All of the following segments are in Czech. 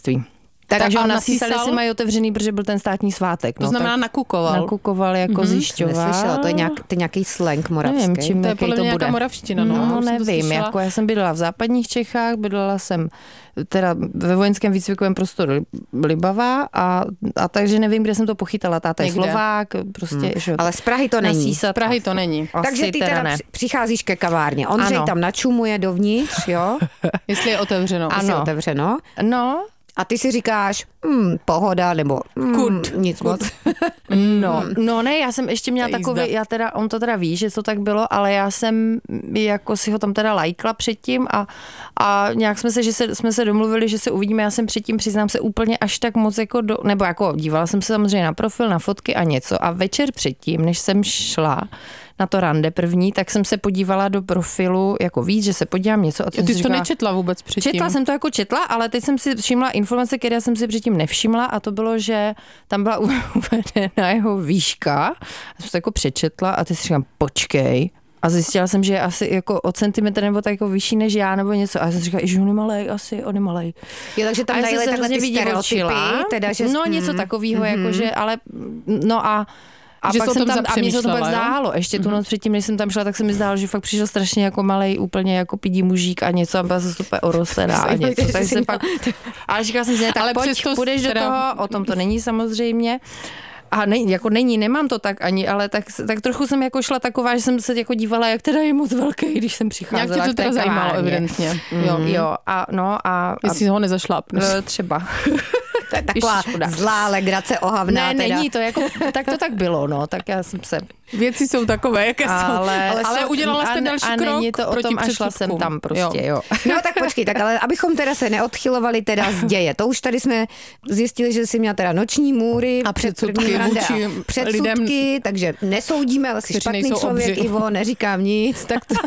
Takže on nasísali si mají otevřený, protože byl ten státní svátek. To znamená nakukoval. Nakukoval jako zjišťoval. Neslyšela, to je nějaký slang moravský. Nevím, čím, to je podle mě nějaká moravština. No nevím, jako já jsem bydlela v západních Čechách, bydlela jsem teda ve vojenském výcvikovém prostoru Libavá a takže nevím, kde jsem to pochytala. Táta je Slovák, prostě. Ale z Prahy to není. Z Prahy to není. Takže ty teda přicházíš ke kavárně. Ondřej tam načumuje dovnitř, jo? Jestli je otevřeno. Jestli je otevřeno. No. A ty si říkáš, pohoda, nebo nic moc. No ne, já jsem ještě měla takový, on to teda ví, že to tak bylo, ale já jsem jako si ho tam teda lajkla předtím a nějak jsme se domluvili, že se uvidíme, já jsem předtím, přiznám se, úplně až tak moc jako nebo jako dívala jsem se samozřejmě na profil, na fotky a něco a večer předtím, než jsem šla na to rande první, tak jsem se podívala do profilu jako víc, že se podívám něco. A ty jsi to nečetla vůbec předtím? Četla jsem to jako ale teď jsem si všimla informace, které jsem si předtím nevšimla a to bylo, že tam byla uvedena jeho výška. Já jsem to jako přečetla a teď si říkám, počkej. A zjistila jsem, že je asi jako o centimetr nebo tak jako vyšší než já nebo něco. A já jsem říkala, že on je malej, on je malej. Jo, takže tam najeli takhle ty stereotypy. Teda, že... No něco takového, jakože, ale no a že pak jsem tam, a mě se to pak jo? zdálo. Ještě tu noc předtím, než jsem tam šla, tak se mi zdálo, že fakt přišel strašně jako malej, úplně jako pidí mužík a něco a byla se super orosená a něco. Tak jsem pak, ale říkala jsem si, ne, tak ale pojď, půjdeš do toho, o tom to není samozřejmě. A nemám to tak ani, ale tak trochu jsem jako šla taková, že jsem se jako dívala, jak teda je moc velký, když jsem přicházela. Jak tě to teda zajímalo, evidentně. Jo, a jestli ho nezašlápneš. Třeba. To je taková zlá legrace ohavná. Ne, není to, jako, tak to tak bylo, no, tak já jsem se... Věci jsou takové, jaké jsou. Ale udělala jste další krok není to o tom, a šla jsem tam prostě, jo. No tak počkej, tak ale abychom teda se neodchylovali teda z děje. To už tady jsme zjistili, že jsi měla teda noční můry a předsudky vůči předsudky, takže nesoudíme, ale jsi špatný člověk, Ivo, neříkám nic. Tak to...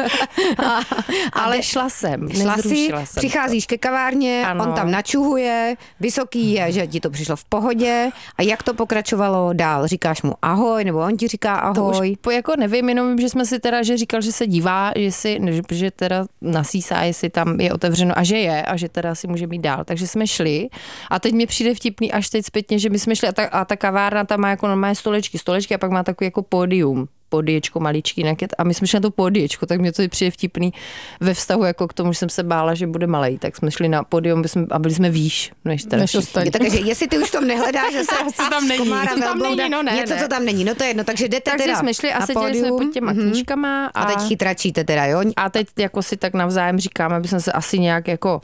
ale šla jsem, přicházíš ke kavárně, ano. On tam načuhuje, vysoký je, že ti to přišlo v pohodě a jak to pokračovalo dál? Říkáš mu ahoj, nebo on ti říká ahoj? To už jako nevím, jenom vím, že jsme si teda, že říkal, že se dívá, že teda nasísá, jestli tam je otevřeno a že teda si může být dál. Takže jsme šli a teď mi přijde vtipný až teď zpětně, že my jsme šli a ta kavárna tam má jako normálně stolečky a pak má takový jako pódium. Pódiečko maličký naket a my jsme šli na to pódiečko, tak mě to přijde vtipný ve vztahu jako k tomu, že jsem se bála, že bude malej, tak jsme šli na pódium a byli jsme výš, než ostatní. Takže jestli ty už tam nehledáš, že se tam není. Něco, co tam není, no to je jedno, takže jdete takže teda jsme šli a seděli jsme pod těma knížkama. A teď chytračíte teda, jo? A teď jako si tak navzájem říkáme, aby jsme se asi nějak jako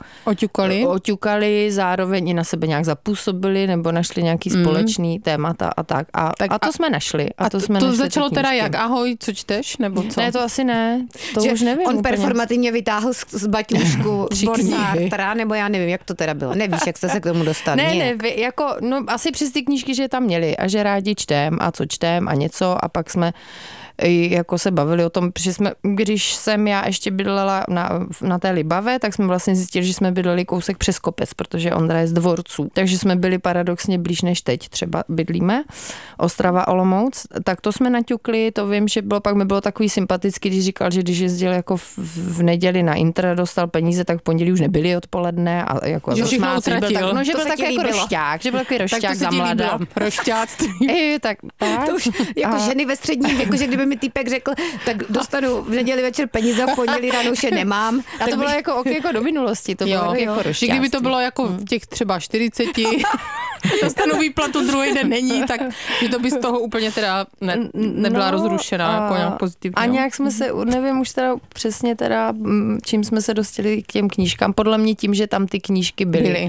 oťukali, zároveň i na sebe nějak zapůsobili, nebo našli nějaký společný témata a tak. A to jsme našli. A to začalo teda jak? Ahoj, co čteš, nebo co? Ne, to asi ne. To už nevím. On performativně vytáhl z baťůžku Sartra, nebo já nevím, jak to teda bylo. Nevíš, jak jste se k tomu dostali? Ne, jako, no asi přes ty knížky, že tam měli a že rádi čtem a co čtem a něco a pak jsme jako se bavili o tom, že když jsem já ještě bydlela na té Libavě, tak jsme vlastně zjistili, že jsme bydleli kousek přes kopec, protože Ondra je z Dvorců. Takže jsme byli paradoxně blíž než teď třeba bydlíme. Ostrava, Olomouc. Tak to jsme naťukli, to vím, že pak mi bylo takový sympatický, když říkal, že když jezdil jako v neděli na Inter, dostal peníze, tak v pondělí už nebyli odpoledne a jako že všechno utratil. No, že byl takový jako rošťák, že byl takový rošťák za mladá. Rošťáctví. Tak. To už jako ženy ve středním věku, že kdyby mi týpek řekl, tak dostanu v neděli večer peníze, v pondělí ráno už je nemám. A to bylo jako do minulosti, to bylo jako rošťáctví. Kdyby to bylo jako v těch třeba 40, dostanu výplatu, druhý den není, tak že to by z toho úplně teda nebyla rozrušená jako nějak pozitivně. A nějak jsme se, nevím už teda přesně teda, čím jsme se dostali k těm knížkám, podle mě tím, že tam ty knížky byly.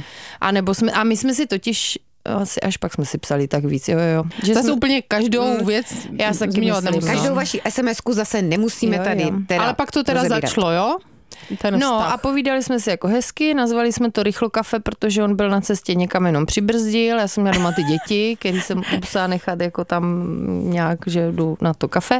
A my jsme si totiž asi až pak jsme si psali tak víc, jo. Že to úplně každou věc zmiňovat nemusím. Každou vaši SMS-ku zase nemusíme tady teda ale pak to teda rozebírat. Začalo, jo? A povídali jsme si jako hezky, nazvali jsme to Rychlo kafe, protože on byl na cestě někam jenom přibrzdil, já jsem měla doma ty děti, který jsem musela nechat jako tam nějak, že jdu na to kafe.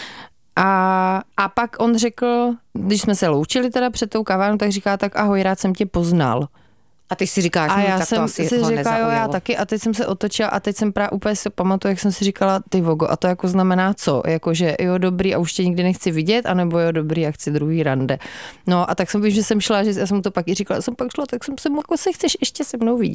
A pak on řekl, když jsme se loučili teda před tou kavárnou, tak říká tak ahoj, rád jsem tě poznal. A ty si říkáš, a já tak jsem to asi si ho říkala, jo, já taky, a teď jsem se otočila a teď jsem právě úplně si pamatuju, jak jsem si říkala, ty vogo, a to jako znamená co? Jakože jo, dobrý a už tě nikdy nechci vidět, anebo jo, dobrý a chci druhý rande. No a tak jsem, že jsem šla, že já jsem to pak i říkala, jsem pak šla, tak jsem se jako se chceš ještě se mnou vidět.